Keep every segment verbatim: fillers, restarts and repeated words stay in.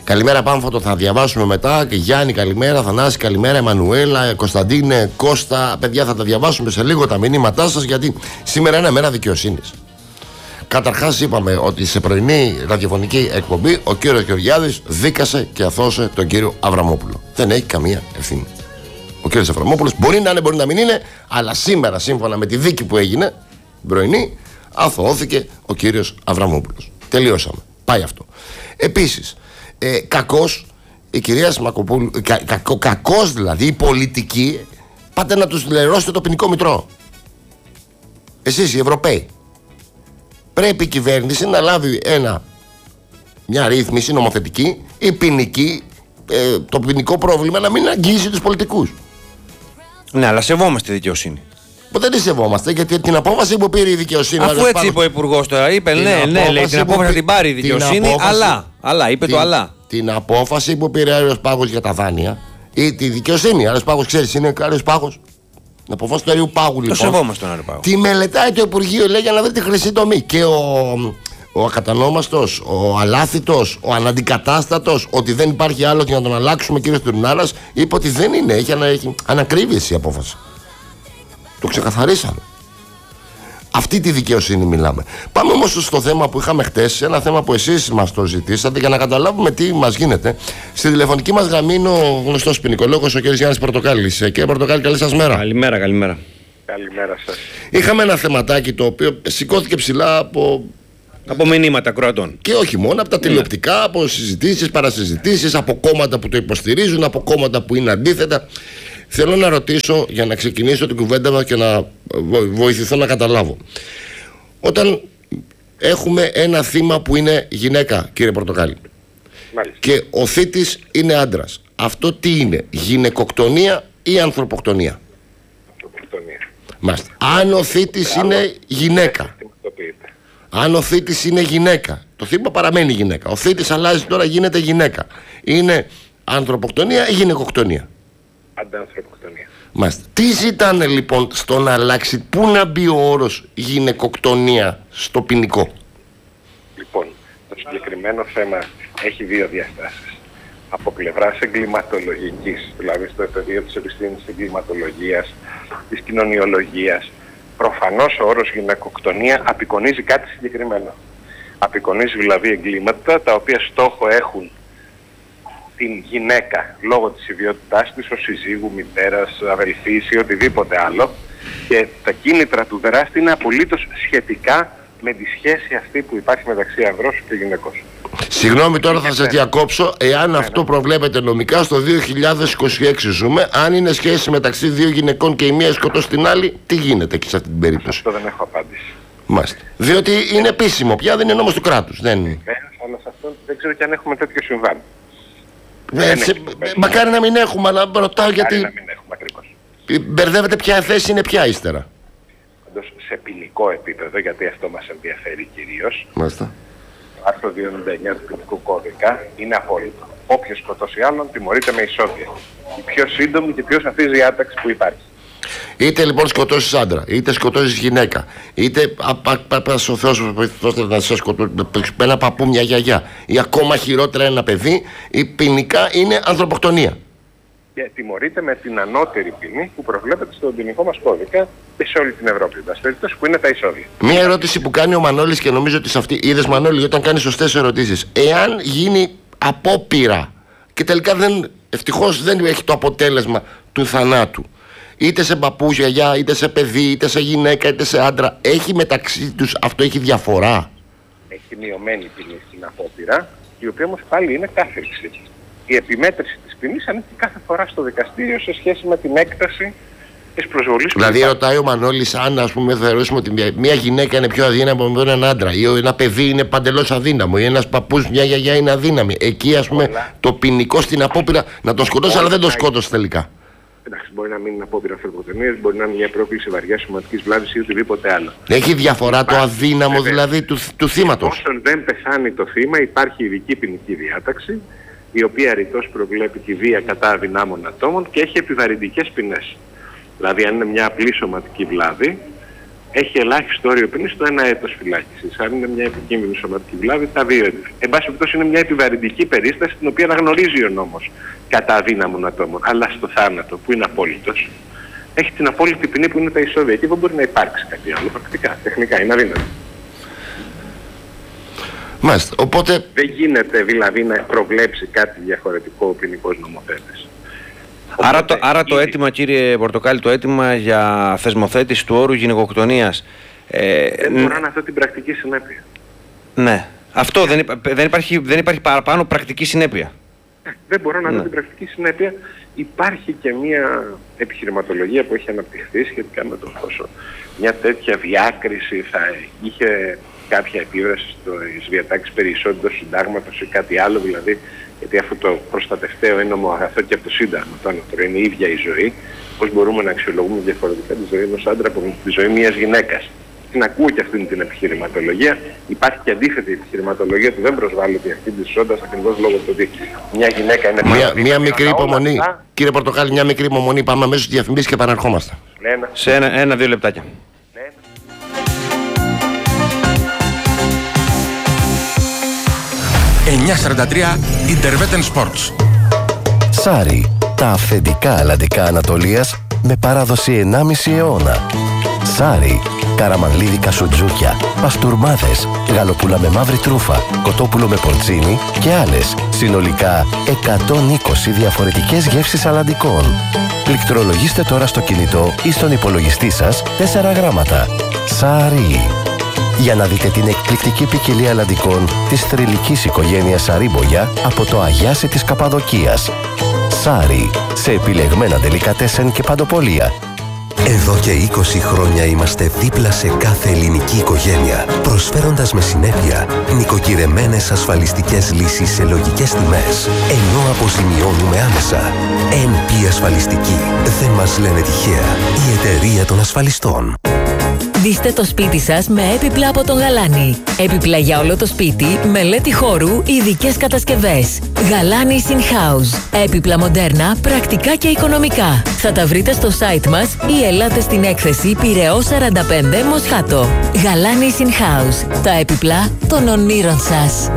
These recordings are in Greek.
Καλημέρα Πάμφωτο, θα διαβάσουμε μετά. Γιάννη, καλημέρα. Θανάση, καλημέρα. Εμμανουέλα, Κωνσταντίνε, Κώστα. Παιδιά, θα τα διαβάσουμε σε λίγο τα μηνύματά σας, γιατί σήμερα είναι μέρα δικαιοσύνης. Καταρχάς, είπαμε ότι σε πρωινή ραδιοφωνική εκπομπή ο κύριος Γεωργιάδης δίκασε και αθώωσε τον κύριο Αβραμόπουλο. Δεν έχει καμία ευθύνη. Ο κύριος Αβραμόπουλος μπορεί να είναι, μπορεί να μην είναι, αλλά σήμερα, σύμφωνα με τη δίκη που έγινε, πρωινή, αθωώθηκε ο κύριος Αβραμόπουλος. Τελειώσαμε. Πάει αυτό. Επίσης, ε, κακώς η κυρία Σμακοπούλου, κα, κακό, κακώς δηλαδή οι πολιτικοί, πάτε να τους λερώσετε το ποινικό μητρό. Εσείς οι Ευρωπαίοι. Πρέπει η κυβέρνηση να λάβει ένα, μια ρύθμιση νομοθετική ή ποινική, ε, το ποινικό πρόβλημα να μην αγγίζει τους πολιτικούς. Ναι, αλλά σεβόμαστε τη δικαιοσύνη. Που δεν τη σεβόμαστε, γιατί την απόφαση που πήρε η δικαιοσύνη. Αφού έτσι πάγος... είπε ο Υπουργός τώρα, είπε ναι, ναι, λέει, την απόφαση θα την πάρει η δικαιοσύνη, απόφαση... αλλά, αλλά, είπε την, το αλλά. Την απόφαση που πήρε ο Άριος Πάγος για τα δάνεια ή τη δικαιοσύνη. Ο Άριος Πάγος, ξέρεις, είναι ο Άριος Πάγος. Να αποφάσει του Άριου Πάγου, λοιπόν. Το σεβόμαστε τον Άριο Πάγο. Τη μελετάει το Υπουργείο, λέει, για να βρει τη χρυσή τομή. Και ο, ο ακατανόμαστος, ο αλάθητος, ο αναντικατάστατος, ότι δεν υπάρχει άλλος για να τον αλλάξουμε, κύριος Τουρνάρας, είπε ότι δεν είναι. Έχει, ανα, έχει ανακρίβειες η απόφαση. Το ξεκαθαρίσαμε. Αυτή τη δικαιοσύνη μιλάμε. Πάμε όμως στο θέμα που είχαμε χτες, ένα θέμα που εσείς μας το ζητήσατε, για να καταλάβουμε τι μας γίνεται. Στη τηλεφωνική μας γραμμή είναι ο γνωστός ποινικολόγος, ο κ. Γιάννης Πορτοκάλης. Κύριε Πορτοκάλη, καλή σας μέρα. Καλημέρα, καλημέρα. Καλημέρα σας. Είχαμε ένα θεματάκι το οποίο σηκώθηκε ψηλά από... από μηνύματα Κροατών. Και όχι μόνο, από τα τηλεοπτικά, από συζητήσεις, παρασυζητήσεις, από κόμματα που το υποστηρίζουν, από κόμματα που είναι αντίθετα. Θέλω να ρωτήσω, για να ξεκινήσω την κουβέντα μας και να βοηθηθώ να καταλάβω. Όταν έχουμε ένα θύμα που είναι γυναίκα, κύριε Πορτοκάλη, μάλιστα, και ο θήτης είναι άντρας, αυτό τι είναι, γυναικοκτονία ή ανθρωποκτονία? Ανθρωποκτονία. Μάλιστα. Αν ο θήτης είναι γυναίκα, αν ο θήτης είναι γυναίκα, το θύμα παραμένει γυναίκα, ο θήτης αλλάζει τώρα, γίνεται γυναίκα, είναι ανθρωποκτονία ή γυναικοκτονία? Αντανθρωποκτονία. Μάλιστα. Τι ζητάνε λοιπόν στο να αλλάξει, πού να μπει ο όρος γυναικοκτονία στο ποινικό? Λοιπόν, το συγκεκριμένο θέμα έχει δύο διαστάσεις. Από πλευράς εγκληματολογικής, δηλαδή στο πεδίο της επιστήμης της εγκληματολογίας, της κοινωνιολογίας, προφανώς ο όρος γυναικοκτονία απεικονίζει κάτι συγκεκριμένο. Απεικονίζει δηλαδή εγκλήματα τα οποία στόχο έχουν την γυναίκα λόγω της ιδιότητάς της ως συζύγου, μητέρας, αδελφής ή οτιδήποτε άλλο, και τα κίνητρα του δράστη είναι απολύτως σχετικά με τη σχέση αυτή που υπάρχει μεταξύ ανδρός και γυναικός. Συγγνώμη, τώρα θα σας διακόψω. Εάν ναι, αυτό ναι. προβλέπεται νομικά, στο δύο χιλιάδες είκοσι έξι ζούμε, αν είναι σχέση μεταξύ δύο γυναικών και η μία σκοτώσει την άλλη, τι γίνεται και σε αυτή την περίπτωση? Αυτό δεν έχω απάντηση. Μάλιστα. Διότι είναι επίσημο πια, δεν είναι νόμος του κράτους. Δεν είναι. Ε, αλλά σε αυτό δεν ξέρω και αν έχουμε τέτοιο συμβάν. Ε, σε, μακάρι να μην έχουμε, αλλά ρωτάω γιατί. Μακάρι να μην έχουμε ακριβώς. Μπερδεύετε ποια θέση είναι πια ύστερα. Πάντως σε ποινικό επίπεδο, γιατί αυτό μας ενδιαφέρει κυρίως. Μάλιστα. Το άρθρο διακόσια ενενήντα εννιά του ποινικού κώδικα είναι απόλυτο. Όποιος σκοτώσει άλλον τιμωρείται με ισόβια. Η πιο σύντομη και πιο σαφής διάταξη που υπάρχει. Είτε λοιπόν σκοτώσεις άντρα, είτε σκοτώσεις γυναίκα, είτε πας ο Θεός να σε σκοτώσει ένα παππού, μια γιαγιά, ή ακόμα χειρότερα ένα παιδί, η ποινικά είναι ανθρωποκτονία. Και τιμωρείται με την ανώτερη ποινή που προβλέπεται στον ποινικό μας κώδικα και σε όλη την Ευρώπη, που είναι τα ισόβια. Μία ερώτηση που κάνει ο Μανώλης, και νομίζω ότι σε αυτή. Είδες, Μανώλη, όταν κάνει σωστές ερωτήσεις. Εάν γίνει απόπειρα και τελικά δεν, ευτυχώς δεν έχει το αποτέλεσμα του θανάτου, είτε σε παππού, γιαγιά, είτε σε παιδί, είτε σε γυναίκα, είτε σε άντρα, έχει μεταξύ τους, αυτό έχει διαφορά? Έχει μειωμένη ποινή στην απόπειρα, η οποία όμως πάλι είναι κάθριξη. Η επιμέτρηση της ποινής ανήκει κάθε φορά στο δικαστήριο σε σχέση με την έκταση της προσβολής. Δηλαδή, ρωτάει ο Μανώλης, αν ας πούμε θεωρήσουμε ότι μια γυναίκα είναι πιο αδύναμη από έναν άντρα, ή ένα παιδί είναι παντελώς αδύναμο, ή ένας παππούς, μια γιαγιά είναι αδύναμη. Εκεί, ας πούμε, Όλα. το ποινικό στην απόπειρα να τον σκοτώσει, αλλά δεν τον σκότωσε τελικά. Εντάξει, μπορεί να μην είναι απόπειρα ανθρωποκτονίας, μπορεί να είναι μια πρόκληση βαριάς σωματικής βλάβης ή οτιδήποτε άλλο. Έχει διαφορά υπάρχει, το αδύναμο βέβαια, δηλαδή του, του θύματος? Όσον δεν πεθάνει το θύμα, υπάρχει ειδική ποινική διάταξη, η οποία ρητός προβλέπει τη βία κατά αδυνάμων ατόμων και έχει επιβαρυντικές ποινές. Δηλαδή, αν είναι μια απλή σωματική βλάβη, έχει ελάχιστο όριο ποινής στο ένα έτος φυλάκισης. Αν είναι μια επικίνδυνη σωματική βλάβη, τα δύο έτη. Εν πάση περιπτώσει, είναι μια επιβαρυντική περίσταση την οποία αναγνωρίζει ο νόμος κατά αδύναμων ατόμων. Αλλά στο θάνατο, που είναι απόλυτος, έχει την απόλυτη ποινή που είναι τα εισόδια. Και δεν μπορεί να υπάρξει κάτι άλλο. Πρακτικά, τεχνικά είναι αδύνατο. Μάλιστα. Οπότε... Δεν γίνεται δηλαδή να προβλέψει κάτι διαφορετικό ο ποινικός νομοθέτης. Άρα, Οπότε, το, άρα το ήδη... αίτημα, κύριε Πορτοκάλη, το αίτημα για θεσμοθέτηση του όρου γυναικοκτονίας. Ε, δεν μπορώ να δω την πρακτική συνέπεια. Ναι. Αυτό δεν, υπά, δεν, υπάρχει, δεν υπάρχει παραπάνω πρακτική συνέπεια. Δεν μπορώ να ναι. δω την πρακτική συνέπεια. Υπάρχει και μια επιχειρηματολογία που έχει αναπτυχθεί σχετικά με το πόσο μια τέτοια διάκριση θα είχε κάποια επίδραση στις διατάξεις περί ισότητας του συντάγματος ή κάτι άλλο, δηλαδή, γιατί αυτό το προστατευταίο είναι ομοαγαθό και από το Σύνταγμα. Το ανώτερο είναι η ίδια η ζωή. Πώς μπορούμε να αξιολογούμε διαφορετικά τη ζωή ενός άντρα από τη ζωή μιας γυναίκας. Την ακούω και αυτή την επιχειρηματολογία. Υπάρχει και αντίθετη επιχειρηματολογία που δεν προσβάλλεται αυτή τη ισότητα ακριβώς λόγω του ότι μια γυναίκα είναι Μια, μια μικρή υπομονή. Αυτά. Κύριε Πορτοκάλη, μια μικρή υπομονή. Πάμε αμέσως στις διαφημίσεις και επαναρχόμαστε. Ναι, ναι. Σε ένα, ένα, δύο λεπτάκια. εννιακόσια σαράντα τρία Interveten Sports. Σάρι, τα αυθεντικά αλλαντικά Ανατολίας με παράδοση ενάμιση αιώνα. Σάρι, καραμανλίδικα σουτζούκια, παστούρμάδες, γαλοπούλα με μαύρη τρούφα, κοτόπουλο με πορτσίνι και άλλες. Συνολικά εκατόν είκοσι διαφορετικές γεύσεις αλλαντικών. Πληκτρολογήστε τώρα στο κινητό ή στον υπολογιστή σας τέσσερα γράμματα. Σάρι. Για να δείτε την εκπληκτική ποικιλία αλλαντικών της θρυλικής οικογένειας Σαρίμπογια από το Αγιάσι της Καπαδοκίας. Σάρι, σε επιλεγμένα ντελικατέσεν και παντοπολία. Εδώ και είκοσι χρόνια είμαστε δίπλα σε κάθε ελληνική οικογένεια, προσφέροντας με συνέπεια νοικοκυρεμένες ασφαλιστικές λύσεις σε λογικές τιμές, ενώ αποζημιώνουμε άμεσα. εν πι Ασφαλιστική. Δεν μας λένε τυχαία. Η εταιρεία των ασφαλιστών. Ντύστε το σπίτι σας με έπιπλα από τον Γαλάνη. Έπιπλα για όλο το σπίτι, μελέτη χώρου, ειδικές κατασκευές. Γαλάνη In House. Έπιπλα μοντέρνα, πρακτικά και οικονομικά. Θα τα βρείτε στο site μας ή ελάτε στην έκθεση Πειραιώς σαράντα πέντε Μοσχάτο. Γαλάνη In House. Τα έπιπλα των ονείρων σας.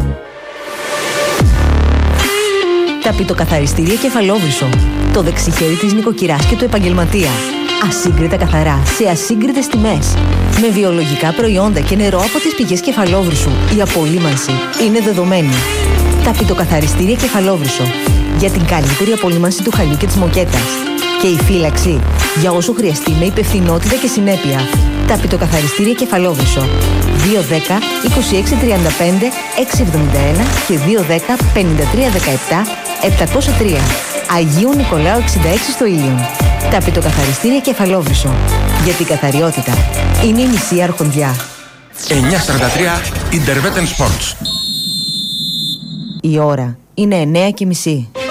Ταπητοκαθαριστήρια Κεφαλόβρυσο. Το δεξιχέρι της νοικοκυράς και του επαγγελματία. Ασύγκριτα καθαρά, σε ασύγκριτες τιμές. Με βιολογικά προϊόντα και νερό από τις πηγές Κεφαλόβρυσου. Η απολύμανση είναι δεδομένη. Ταπητοκαθαριστήρια Κεφαλόβρυσο. Για την καλύτερη απολύμανση του χαλιού και της μοκέτας. Και η φύλαξη για όσο χρειαστεί με υπευθυνότητα και συνέπεια. Ταπητοκαθαριστήρια Κεφαλόβρυσο. δύο δέκα είκοσι έξι τριάντα πέντε εξακόσια εβδομήντα ένα και δύο δέκα πενήντα τρία δεκαεπτά επτακόσια τρία. Αγίου Νικολάου εξήντα έξι στο Ήλιον. Ταπητοκαθαριστήρια Κεφαλόβρυσο. Γιατί η καθαριότητα είναι η μισή αρχοντιά. εννιακόσια σαράντα τρία Interveten Sports. Η ώρα είναι εννέα και μισή.